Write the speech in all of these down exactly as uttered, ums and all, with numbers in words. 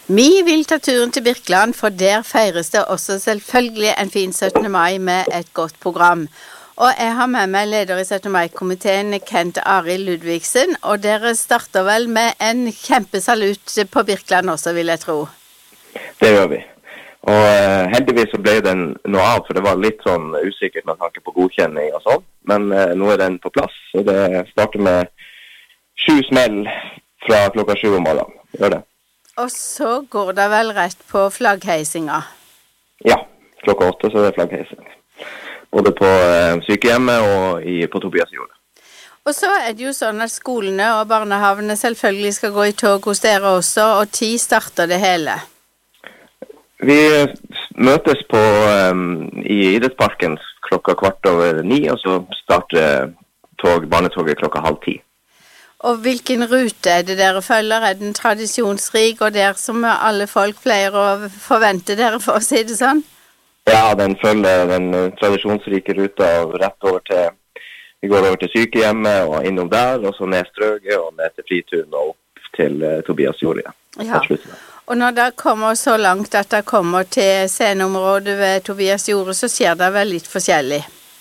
Vi vil ta turen til Birkeland, for der feires det også selvfølgelig en fin syttende mai med et godt program. Og jeg har med meg leder i syttende mai-komiteen, Kent Arild Ludvigsen, og dere starter vel med en kjempesalut på Birkeland også, vil jeg tro. Det gjør vi. Og uh, heldigvis så ble den noe av, for det var litt sånn usikkert med tanke på godkjenning og sånn. Men uh, nå er den på plass, og det starter med sju smell fra klokka sju om morgenen. Gjør det. Og så går det vel rett på flaggheisinga? Ja, klokka åtte så er det flaggheising. Både på uh, sykehjemmet og i, på Tobias Jorde. Og så er det jo sånn at skolene og barnehavene selvfølgelig skal gå i tog hos dere også, og ti starter det hele. Vi møtes på, um, i idrettsparken klokka kvart over ni, og så starter tog, barnetoget klokka halv ti. Og hvilken rute er det dere følger? Er den tradisjonsrik, og der som alle folk pleier å forvente dere, for å si det sånn? Ja, den følger den tradisjonsrike ruta rett over til, vi går over til sykehjemmet og innom der, og så ned Strøget og ned til Fritun og opp til uh, Tobias Jorde. Ja. Og når det kommer så langt at det kommer til sceneområdet ved Tobias Jorde, så skjer det vel litt forskjellig?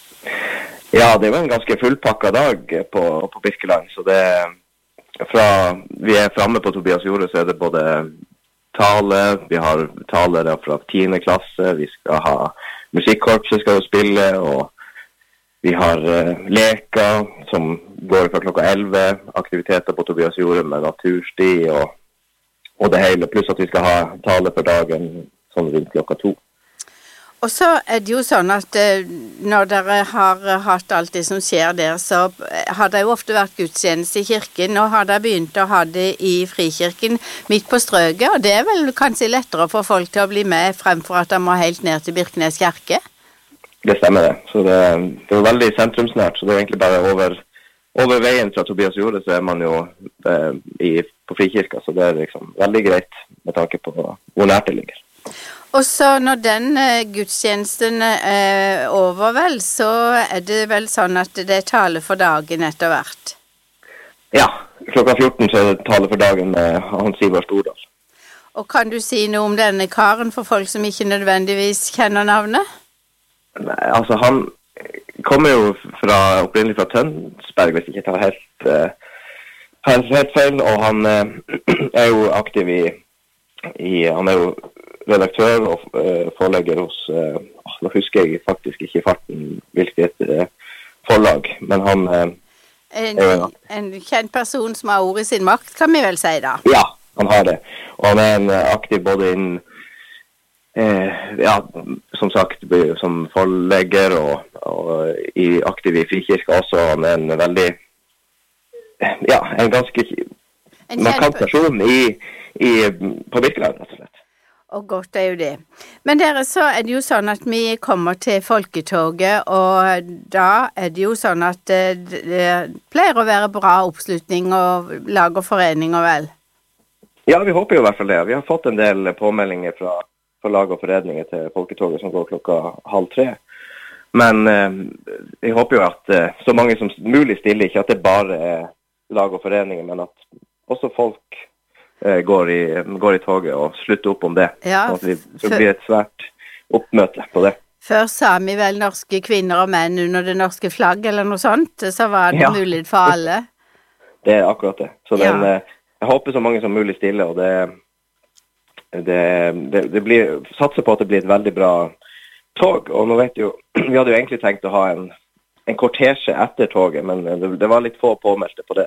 Ja, det var en ganske fullpakket dag på, på Birkeland, så det, fra vi er fremme på Tobias Jorde, så er det både tale, vi har talere fra tiende klasse, vi skal ha musikkorpset skal jo spille, og vi har uh, leker som går fra klokka elleve, aktiviteter på Tobias Jorde med natursti og Og det hele, pluss at vi skal ha tale for dagen sånn rundt klokka to. Og så er det jo sånn at eh, når dere har hatt alt det som skjer der, så har det jo ofte vært gudstjeneste i kirken, og har dere begynt å ha det i frikirken midt på strøket, og det er vel kanskje lettere for folk til å bli med fremfor at de må helt ned til Birkenes kirke? Det stemmer det. Så det, det er veldig sentrumsnært, så det er egentlig bare over... Over veien fra Tobias Jorde så er man jo eh, i, på frikirka, så det er liksom veldig greit med tanke på hvor nært det ligger. Og så når den eh, gudstjenesten er eh, over vel, så er det vel sånn at det er tale for dagen etter hvert? Ja, klokka fjorten så er det tale for dagen med Hans Ivar Stordal. Og kan du si noe om denne karen for folk som ikke nødvendigvis kjenner navnet? Nei, altså han... kommer jo fra, opprinnelig fra Tønsberg, hvis jeg ikke tar helt, uh, helt, helt feil, og han uh, er jo aktiv i, i, han er jo redaktør og uh, forlegger hos, uh, nå husker jeg faktisk ikke i farten hvilket uh, forlag, men han uh, en, er jo en kjent person som har ord i sin makt, kan vi vel si da? Ja, han har det, og han er en uh, aktiv både innen Eh, ja, som sagt, som forlegger og, og i, aktiv i frikirka også. Han er en veldig, ja, en ganske markant person i, i, på Birkeland, rett og slett. Og godt er jo det. Men dere, så er det jo sånn at vi kommer til folketoget, og da er det jo sånn at det, det pleier å være bra oppslutning og lag og foreninger, vel? Ja, vi håper jo i hvert fall det. Vi har fått en del påmeldinger fra for lag og foreninger til folketoget som går klokka halv tre. Men eh, jeg håper jo at eh, så mange som mulig stiller, ikke at det bare er lag og foreninger, men at også folk eh, går, i, går i toget og slutter opp om det. Ja, så at vi, så blir et svært oppmøte på det. Før sa vi vel norske kvinner og menn under det norske flagg eller noe sånt, så var det ja. Mulig for alle. Det er akkurat det. Så den, ja. eh, jeg håper så mange som mulig stiller, og det Det, det, det blir, satser på at det blir et veldig bra tog, og nå vet jo, vi hadde jo egentlig tenkt å ha en, en kortesje etter toget, men det, det var litt få påmeldte på det,